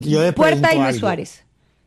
Yo le Puerta pregunto y Luis algo. Suárez.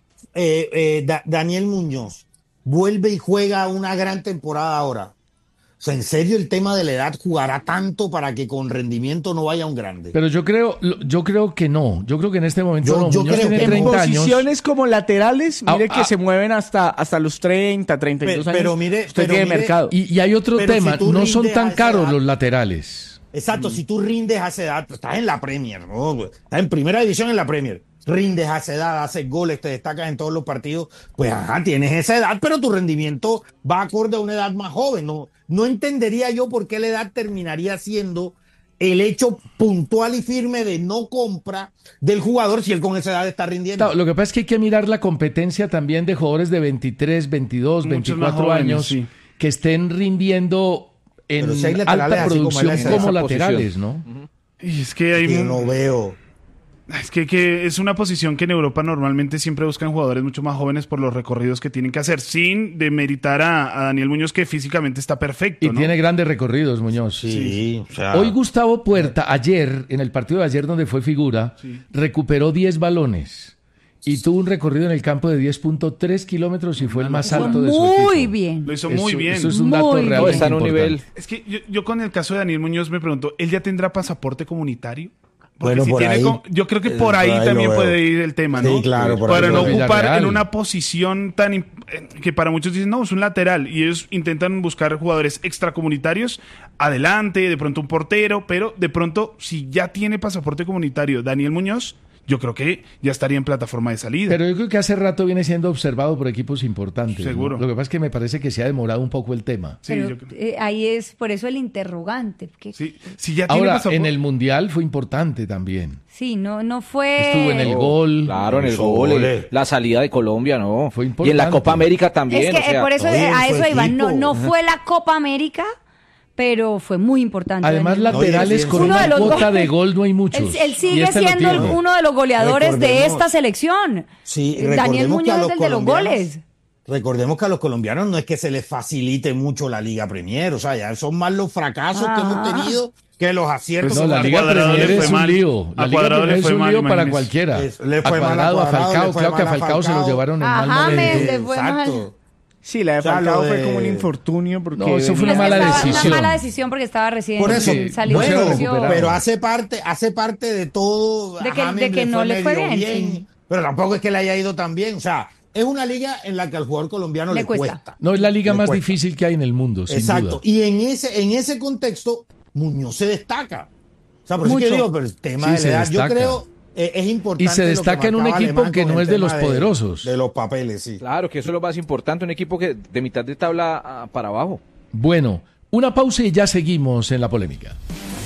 Daniel Muñoz vuelve y juega una gran temporada ahora. O sea, ¿en serio el tema de la edad jugará tanto para que con rendimiento no vaya un grande? Pero yo creo que no. Yo creo que en este momento Yo Muñoz creo tiene que En 30 años. posiciones como laterales, mire que Ah, se mueven hasta los 30, 32 años. pero mire, usted pero tiene mire, mercado. Y hay otro Pero tema, si tú no son rindes tan a esa caros edad- los laterales. Exacto, si tú rindes a esa edad, pues estás en la Premier, ¿no? Estás en primera división en la Premier. Rindes a esa edad, haces goles, te destacas en todos los partidos, pues tienes esa edad, pero tu rendimiento va acorde a una edad más joven. No entendería yo por qué la edad terminaría siendo el hecho puntual y firme de no compra del jugador si él con esa edad está rindiendo. Lo que pasa es que hay que mirar la competencia también de jugadores de 23, 22, Muchos 24 más jóvenes, años sí. que estén rindiendo en Pero si hay laterales alta así como producción él hace como esa laterales, posición. ¿no? Y es que hay Yo no veo. Es que es una posición que en Europa normalmente siempre buscan jugadores mucho más jóvenes por los recorridos que tienen que hacer, sin demeritar a Daniel Muñoz, que físicamente está perfecto, Y ¿no? tiene grandes recorridos, Muñoz. Sí, o sea, Hoy Gustavo Puerta, ayer, en el partido de ayer donde fue figura, recuperó 10 balones y tuvo un recorrido en el campo de 10.3 kilómetros y fue el más alto de su equipo. Muy bien. Lo hizo muy bien. Eso es un Muy dato bien. realmente Está en un importante. nivel. Es que yo con el caso de Daniel Muñoz me pregunto, ¿él ya tendrá pasaporte comunitario? Porque Bueno, si por tiene ahí, yo creo que por ahí por ahí también lo puede veo. ir el tema, Sí, ¿no? claro, por Para ahí no lo veo. ocupar Villarreal. en una posición tan que para muchos dicen, no, es un lateral, y ellos intentan buscar jugadores extracomunitarios, adelante, de pronto un portero, pero de pronto, si ya tiene pasaporte comunitario Daniel Muñoz, yo creo que ya estaría en plataforma de salida. Pero yo creo que hace rato viene siendo observado por equipos importantes. ¿no? Seguro. Lo que pasa es que me parece que se ha demorado un poco el tema. Sí, Pero, yo creo. ahí es por eso el interrogante. Porque, Sí, si ya tiene Ahora, pasaporte. en el Mundial fue importante también. sí, no fue. Estuvo en el gol. Claro, en el Esos gol, goles. la salida de Colombia, ¿no? Fue Y en la importante. Copa América también. Es que o sea, por eso oye, a su eso iba. equipo. No fue la Copa América, pero fue muy importante. Además, Daniel. laterales Oye, con uno una de los cuota goles. de gol no hay muchos. Él Y sigue este lo siendo tiene. uno de los goleadores de Recordemos. esta selección. Sí, Daniel recordemos que a Muñoz es los el de los colombianos- goles. Recordemos que a los colombianos no es que se les facilite mucho la Liga Premier, o sea, ya son más los fracasos que hemos tenido que los aciertos. Pues No, que la hemos Liga tenido. Cuadrado Premier le es fue un mal. lío. La A Liga Cuadrado Premier le es fue un mal, lío para imagínese. cualquiera. Le fue a mal a Cuadrado, a Cuadrado, Falcao, le fue claro que a mal a Falcao se lo Falcao. llevaron en A mal momento. James le fue mal. Exacto. Sí, la de O sea, Falcao lo fue de- como un infortunio. Porque No, eso fue una Es que mala estaba decisión. Una mala decisión porque estaba recién Por eso, salido no se de lo lesión. recuperaron. pero hace parte de todo. De A que- James de que no le fue medio bien, sí. pero tampoco es que le haya ido tan bien. O sea, es una liga en la que al jugador colombiano Le le cuesta. cuesta. No, es la liga Le más cuesta. difícil que hay en el mundo, sin Exacto. duda. Y en ese contexto, Muñoz se destaca. O sea, por eso es que Mucho. digo, pero el tema Sí, de se la edad, yo destaca. creo, es importante. Y se lo que destaca en un marcaba equipo Alemán que con no el es de los tema poderosos. De los papeles, sí. Claro, que eso es lo más importante, un equipo que de mitad de tabla para abajo. Bueno, una pausa y ya seguimos en la polémica.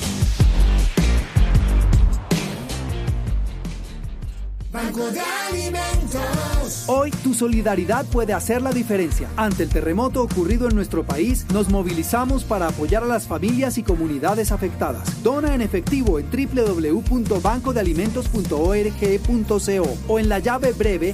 Banco de Alimentos. Hoy tu solidaridad puede hacer la diferencia. Ante el terremoto ocurrido en nuestro país, nos movilizamos para apoyar a las familias y comunidades afectadas. Dona en efectivo en www.bancodealimentos.org.co o en la llave breve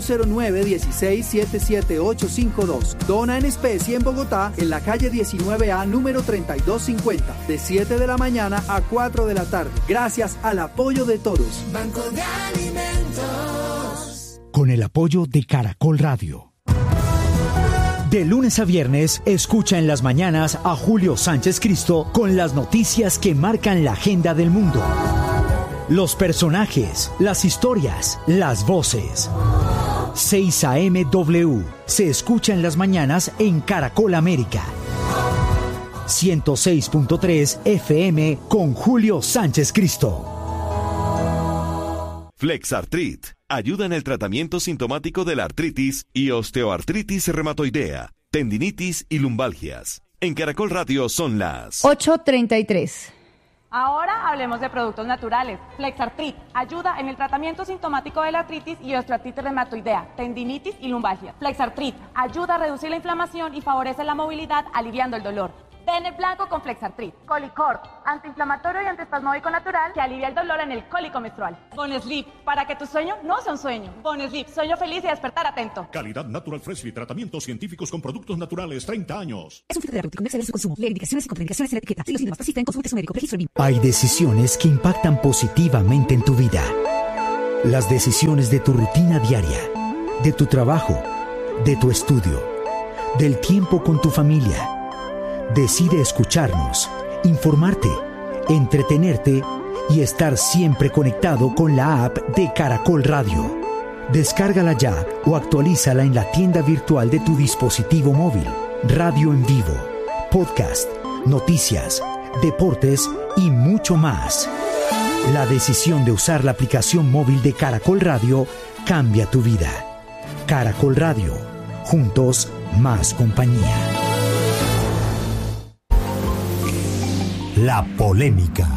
009-16-77852. Dona en especie en Bogotá, en la calle 19A número 3250, de 7 de la mañana a 4 de la tarde. Gracias al apoyo de todos. Banco de Alimentos. Con el apoyo de Caracol Radio. De lunes a viernes, escucha en las mañanas a Julio Sánchez Cristo con las noticias que marcan la agenda del mundo. Los personajes, las historias, las voces. 6 AM/W se escucha en las mañanas en Caracol América. 106.3 FM con Julio Sánchez Cristo. Flexartrit ayuda en el tratamiento sintomático de la artritis y osteoartritis reumatoidea, tendinitis y lumbalgias. En Caracol Radio son las 8:33. Ahora hablemos de productos naturales. Flexartrit ayuda en el tratamiento sintomático de la artritis y osteoartritis reumatoidea, tendinitis y lumbalgia. Flexartrit ayuda a reducir la inflamación y favorece la movilidad, aliviando el dolor. Tener blanco con Flexartrit. Colicort, antiinflamatorio y antiespasmódico natural que alivia el dolor en el cólico menstrual. Bonesleep, para que tu sueño no sea un sueño. Bonesleep, sueño feliz y despertar atento. Calidad Natural Freshly, tratamientos científicos con productos naturales, 30 años. Es un filtro terapéutico, no exceder su consumo. Lee indicaciones y contraindicaciones en la etiqueta. Si los síntomas persisten, consulte a su médico. Registro BIM. Hay decisiones que impactan positivamente en tu vida. Las decisiones de tu rutina diaria, de tu trabajo, de tu estudio, del tiempo con tu familia. Decide escucharnos, informarte, entretenerte y estar siempre conectado con la app de Caracol Radio. Descárgala ya o actualízala en la tienda virtual de tu dispositivo móvil. Radio en vivo, podcast, noticias, deportes y mucho más. La decisión de usar la aplicación móvil de Caracol Radio cambia tu vida. Caracol Radio, juntos más compañía. La polémica.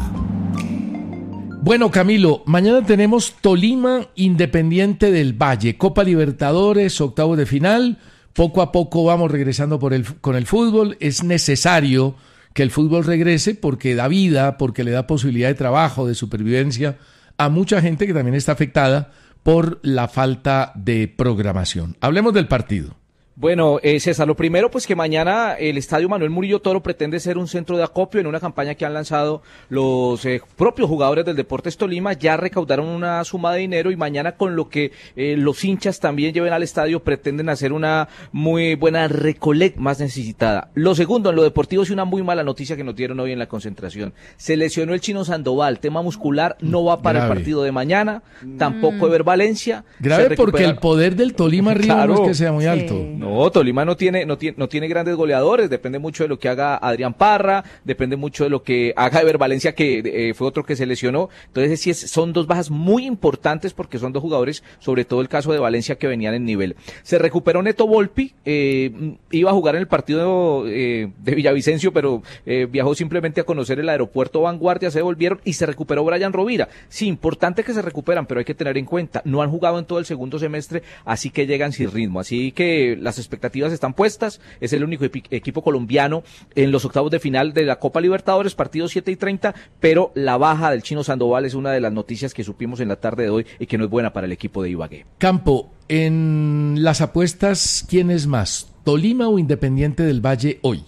Bueno, Camilo, mañana tenemos Tolima Independiente del Valle, Copa Libertadores, octavos de final. Poco a poco vamos regresando con el fútbol. Es necesario que el fútbol regrese porque da vida, porque le da posibilidad de trabajo, de supervivencia a mucha gente que también está afectada por la falta de programación. Hablemos del partido. Bueno, César, lo primero, pues que mañana el Estadio Manuel Murillo Toro pretende ser un centro de acopio en una campaña que han lanzado los propios jugadores del Deportes Tolima. Ya recaudaron una suma de dinero y mañana, con lo que los hinchas también lleven al estadio, pretenden hacer una muy buena recolecta más necesitada. Lo segundo, en lo deportivo, es una muy mala noticia que nos dieron hoy en la concentración. Se lesionó el Chino Sandoval, tema muscular, no va para el partido de mañana, tampoco Ever Valencia. Grave porque el poder del Tolima arriba claro, no es que sea muy alto. No, Tolima no tiene grandes goleadores, depende mucho de lo que haga Adrián Parra, depende mucho de lo que haga Ever Valencia, que fue otro que se lesionó. Entonces sí son dos bajas muy importantes porque son dos jugadores, sobre todo el caso de Valencia, que venían en nivel. Se recuperó Neto Volpi, iba a jugar en el partido de Villavicencio, pero viajó simplemente a conocer el aeropuerto Vanguardia, se volvieron, y se recuperó Brian Rovira. Sí, importante que se recuperan, pero hay que tener en cuenta, no han jugado en todo el segundo semestre, así que llegan sin ritmo, así que las expectativas están puestas. Es el único equipo colombiano en los octavos de final de la Copa Libertadores, partidos 7:30, pero la baja del Chino Sandoval es una de las noticias que supimos en la tarde de hoy y que no es buena para el equipo de Ibagué. Campo, en las apuestas, ¿quién es más, Tolima o Independiente del Valle hoy?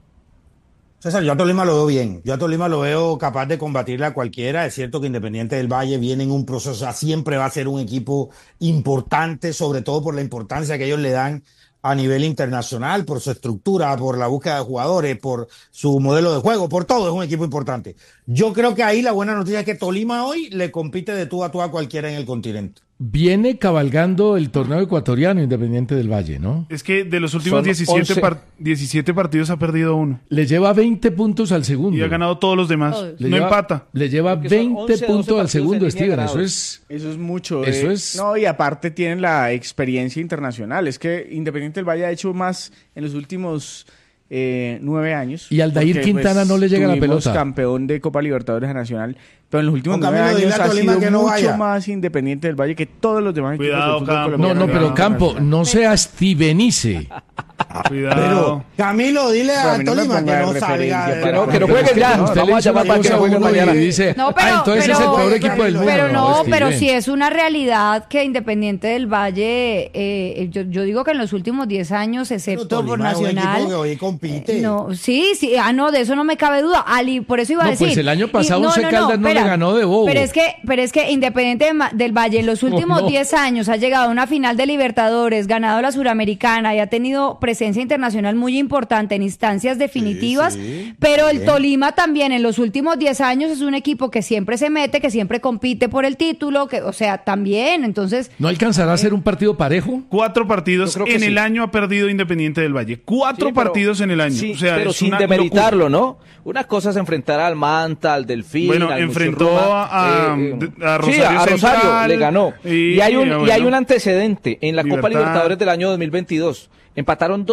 César, yo a Tolima lo veo bien. Yo a Tolima lo veo capaz de combatirle a cualquiera. Es cierto que Independiente del Valle viene en un proceso, o sea, siempre va a ser un equipo importante, sobre todo por la importancia que ellos le dan a nivel internacional, por su estructura, por la búsqueda de jugadores, por su modelo de juego, por todo. Es un equipo importante. Yo creo que ahí la buena noticia es que Tolima hoy le compite de tú a cualquiera en el continente. Viene cabalgando el torneo ecuatoriano Independiente del Valle, ¿no? Es que de los últimos 17 partidos ha perdido uno. Le lleva 20 puntos al segundo. Y ha ganado todos los demás. Empata. Le lleva 20 puntos al segundo, Steven. Eso es mucho. Eso es. No, y aparte tienen la experiencia internacional. Es que Independiente del Valle ha hecho más en los últimos 9 años. Y Aldair Quintana no le llega la pelota. Campeón de Copa Libertadores Nacional. Pero en los últimos 9 años ha sido mucho más Independiente del Valle que todos los demás equipos del fútbol colombiano. No, pero Campo, no sea Stevenice. Cuidado. Pero, Camilo, dile a Tolima que no salga. Que no jueguen ya. Usted le llama para que no jueguen mañana. Y dice, no, pero, entonces es el peor equipo del mundo. Pero sí es una realidad que Independiente del Valle, yo digo que en los últimos 10 años, excepto por Nacional. Que hoy compite. No, sí, no, de eso no me cabe duda. Ali, por eso iba a decir. Pues el año pasado Once Caldas no le ganó de bobo. Pero es que Independiente del Valle en los últimos 10 años ha llegado a una final de Libertadores, ganado la Suramericana y ha tenido presencia internacional muy importante en instancias definitivas, pero el Tolima también en los últimos 10 años es un equipo que siempre se mete, que siempre compite por el título, o sea, también, entonces... ¿No alcanzará a ser un partido parejo? 4 partidos en el año ha perdido Independiente del Valle. 4 partidos en el año. Sí, o sea, pero sin demeritarlo, ¿no? Una cosa es enfrentar al Manta, al Delfín, bueno, enfrentó a Rosario Rosario le ganó. Y hay un antecedente en la Copa Libertadores del año 2022. Empataron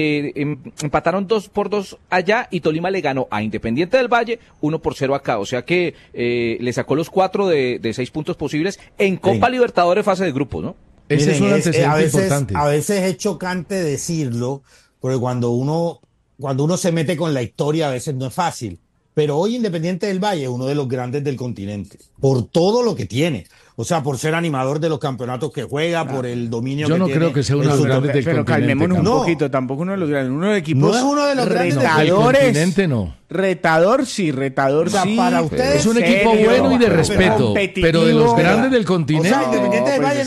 2-2 allá y Tolima le ganó a Independiente del Valle 1-0 acá. O sea que le sacó los 4 de 6 puntos posibles en Copa Libertadores fase de grupos, ¿no? Ese es un antecedente importante. A veces es chocante decirlo, porque cuando uno se mete con la historia a veces no es fácil. pero hoy Independiente del Valle es uno de los grandes del continente, por todo lo que tiene. O sea, por ser animador de los campeonatos que juega, por el dominio que tiene. Yo no creo que sea uno de los grandes del pero continente. calmémonos un No. poquito, tampoco uno de los grandes. Uno de los equipos No es uno de los grandes del retadores. continente, no. Retador sí. O sea, para ustedes Es un equipo serio, bueno y de respeto, pero de los grandes del continente. O sea, Independiente del Valle